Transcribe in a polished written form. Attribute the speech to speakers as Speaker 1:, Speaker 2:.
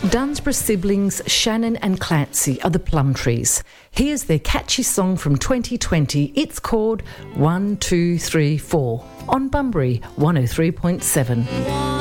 Speaker 1: Dunsborough siblings Shannon and Clancy are the Plumtrees. Here's their catchy song from 2020. It's called 1, 2, 3, 4 on Bunbury 103.7.